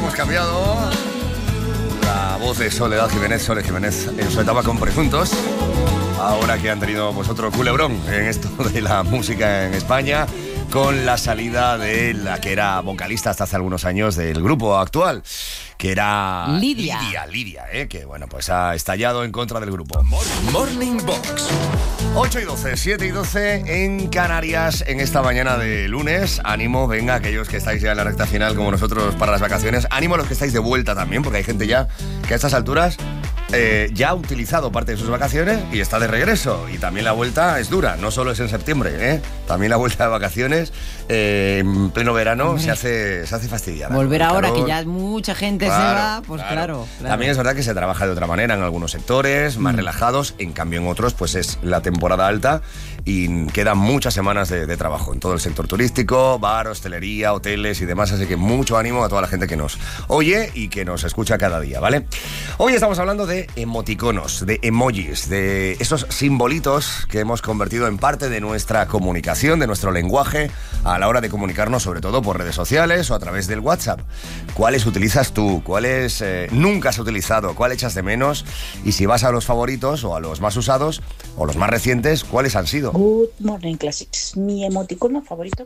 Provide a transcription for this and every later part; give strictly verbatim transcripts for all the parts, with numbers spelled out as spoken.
hemos cambiado. La voz de Soledad Jiménez, Sole Jiménez, en su etapa con Presuntos. Ahora que han tenido pues otro culebrón en esto de la música en España, con la salida de la que era vocalista hasta hace algunos años del grupo actual, que era Lidia. Lidia, Lidia, ¿eh? Que bueno, pues ha estallado en contra del grupo. Morning Box. ocho y doce, siete y doce en Canarias en esta mañana de lunes. Ánimo, venga, aquellos que estáis ya en la recta final como nosotros para las vacaciones. Ánimo a los que estáis de vuelta también, porque hay gente ya que a estas alturas eh, ya ha utilizado parte de sus vacaciones y está de regreso. Y también la vuelta es dura, no solo es en septiembre, ¿eh? También la vuelta de vacaciones eh, en pleno verano Hombre. se hace, se hace fastidiar. Volver El ahora calor, que ya mucha gente claro, se va, pues claro. claro, claro. También es verdad que se trabaja de otra manera en algunos sectores, más mm. relajados, en cambio en otros pues es la temporada alta y quedan muchas semanas de, de trabajo en todo el sector turístico, bar, hostelería, hoteles y demás, así que mucho ánimo a toda la gente que nos oye y que nos escucha cada día, ¿vale? Hoy estamos hablando de emoticonos, de emojis, de esos simbolitos que hemos convertido en parte de nuestra comunicación, de nuestro lenguaje a la hora de comunicarnos, sobre todo por redes sociales o a través del WhatsApp. ¿Cuáles utilizas tú? ¿Cuáles eh, nunca has utilizado? ¿Cuál echas de menos? Y si vas a los favoritos o a los más usados o los más recientes, ¿cuáles han sido? Good Morning Classics. Mi emoticono favorito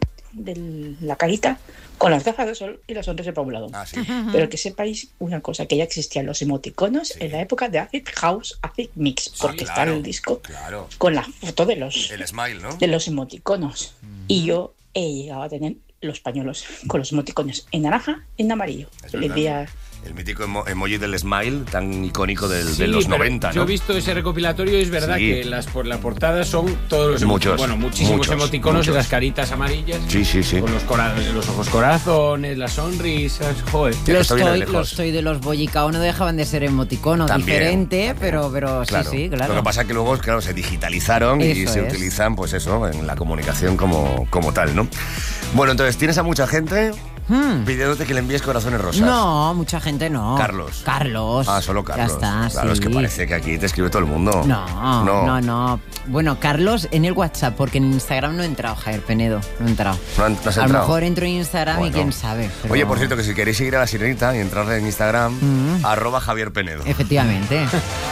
de la carita con las gafas de sol y la sonrisa para un lado. Ah, sí. Pero que sepáis una cosa, que ya existían los emoticonos sí. en la época de Acid House, Acid Mix, porque sí, claro, está el disco claro. con la foto de los, el smile, ¿no? de los emoticonos. Mm. Y yo he llegado a tener los pañuelos con los emoticonos en naranja y en amarillo. El día... El mítico emo- emoji del smile, tan icónico del, sí, de los noventa, ¿no? Yo he visto ese recopilatorio y es verdad sí. que las por la portada son todos los muchos, bueno, muchísimos muchos, emoticonos muchos. de las caritas amarillas. Sí, sí, sí. Con los, cora- los ojos corazones, las sonrisas, joder. Los toy, los toy de los Boyicao no dejaban de ser emoticono, también, diferente, también. pero pero claro. sí, sí, claro. Lo que pasa es que luego, claro, se digitalizaron eso y se es. utilizan, pues eso, en la comunicación como, como tal, ¿no? Bueno, entonces, ¿tienes a mucha gente hmm. pidiéndote que le envíes corazones rosas? No, mucha gente no. Carlos. Carlos. Ah, solo Carlos. Ya está, claro, sí. es que parece que aquí te escribe todo el mundo. No, no, no, no. Bueno, Carlos en el WhatsApp, porque en Instagram no he entrado, Javier Penedo. No he entrado. No, no has a entrado. lo mejor entro en Instagram bueno. y quién sabe. Pero... Oye, por cierto, que si queréis seguir a La Sirenita y entrar en Instagram, mm. arroba Javier Penedo. Efectivamente.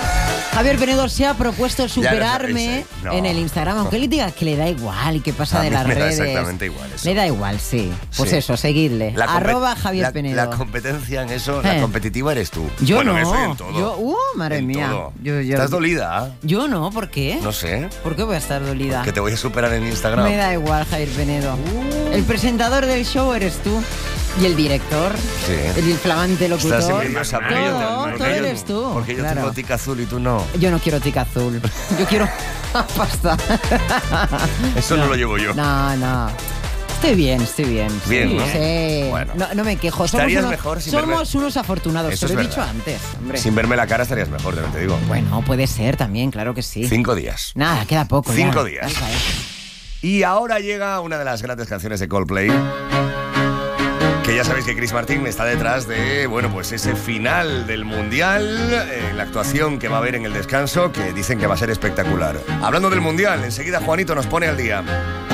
Javier Penedo se ha propuesto superarme no, no. en el Instagram, aunque no. le diga que le da igual y que pasa a de las me redes. Da exactamente igual eso. Le da igual, sí. Pues sí. eso, seguidle. La Arroba compe- Javier la, Penedo. La competencia en eso, eh. la competitiva eres tú. Yo bueno, no. en eso y en todo. Yo, uh, madre en mía. Todo. Yo, yo, ¿Estás dolida? Yo no, ¿por qué? No sé. ¿Por qué voy a estar dolida? Que te voy a superar en Instagram. Me da igual, Javier Penedo. Uh. El presentador del show eres tú. Y el director, sí. el flamante locutor. Estás envidiosa, porque yo todo, porque todo yo, eres tú. Porque yo claro. tengo tica azul y tú no. Yo no quiero tica azul. Yo quiero pasta. Eso no, no lo llevo yo. No, no. Estoy bien, estoy bien. Bien, sí, ¿no? Sí. Bueno. No, no me quejo. Somos Estarías unos, mejor sin somos verme... unos afortunados, Eso te lo he es dicho verdad. antes, hombre. Sin verme la cara estarías mejor, te lo te digo. Bueno, puede ser también, claro que sí. Cinco días. Nada, queda poco. Cinco ya. días. Y ahora llega una de las grandes canciones de Coldplay. Que ya sabéis que Chris Martin está detrás de, bueno, pues ese final del Mundial, eh, la actuación que va a haber en el descanso, que dicen que va a ser espectacular. Hablando del Mundial, enseguida Juanito nos pone al día.